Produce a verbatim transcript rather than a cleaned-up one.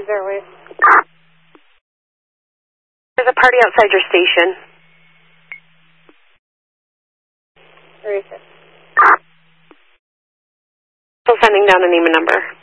Breeze Airways. There's a party outside your station. Area six. Still sending down a name and number.